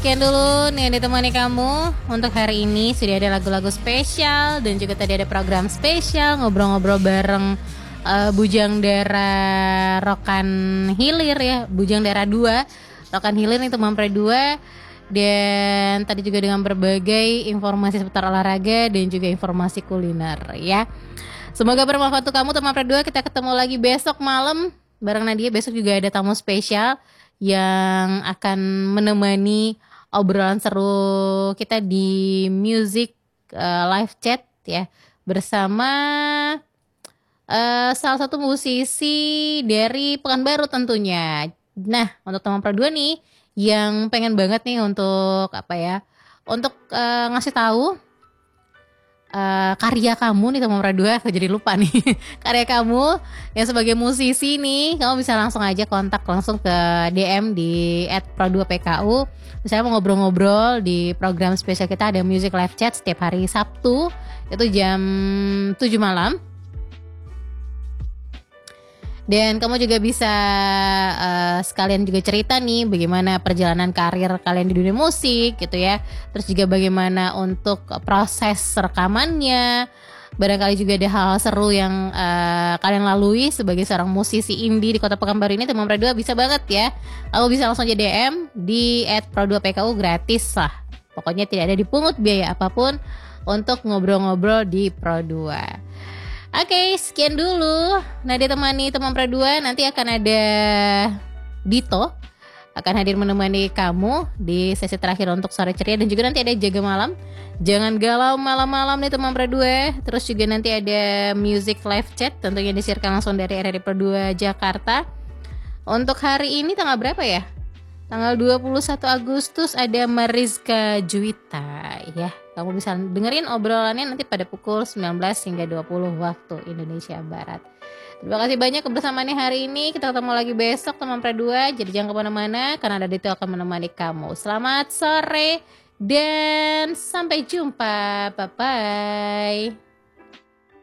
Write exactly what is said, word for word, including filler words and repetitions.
sekian dulu nih yang ditemani kamu. Untuk hari ini sudah ada lagu-lagu spesial dan juga tadi ada program spesial ngobrol-ngobrol bareng uh, Bujang Dara Rokan Hilir ya, Bujang Dara dua Rokan Hilir nih teman pre dua. Dan tadi juga dengan berbagai informasi seputar olahraga dan juga informasi kuliner ya. Semoga bermanfaat untuk kamu teman pre dua. Kita ketemu lagi besok malam bareng Nadia. Besok juga ada tamu spesial yang akan menemani obrolan seru kita di music uh, live chat ya, bersama uh, salah satu musisi dari Pekanbaru tentunya. Nah, untuk teman pre dua nih yang pengen banget nih untuk apa ya, untuk uh, ngasih tahu uh, karya kamu nih teman pre dua, aku jadi lupa nih karya kamu yang sebagai musisi nih, kamu bisa langsung aja kontak langsung ke D M di et pro dua p k u. Misalnya mau ngobrol-ngobrol di program spesial kita, ada music live chat setiap hari Sabtu itu jam tujuh malam. Dan kamu juga bisa uh, sekalian juga cerita nih bagaimana perjalanan karir kalian di dunia musik gitu ya. Terus juga bagaimana untuk proses rekamannya. Barangkali juga ada hal seru yang uh, kalian lalui sebagai seorang musisi indie di Kota Pekanbaru ini. Teman pre dua bisa banget ya. Aku bisa langsung aja D M di et pro dua p k u, gratis lah. Pokoknya tidak ada dipungut biaya apapun untuk ngobrol-ngobrol di Pro dua. Oke, okay, sekian dulu Nadia temani teman pre dua. Nanti akan ada Dito akan hadir menemani kamu di sesi terakhir untuk sore ceria. Dan juga nanti ada Jaga Malam, jangan galau malam-malam nih teman pre dua. Terus juga nanti ada music live chat tentunya disiarkan langsung dari R R I Pro dua Jakarta. Untuk hari ini tanggal berapa ya? Tanggal dua puluh satu Agustus ada Mariska Juwita ya. Kamu bisa dengerin obrolannya nanti pada pukul sembilan belas hingga dua puluh waktu Indonesia Barat. Terima kasih banyak kebersamaannya hari ini. Kita ketemu lagi besok teman pre dua. Jadi jangan kemana-mana karena ada Dito akan menemani kamu. Selamat sore dan sampai jumpa. Bye-bye.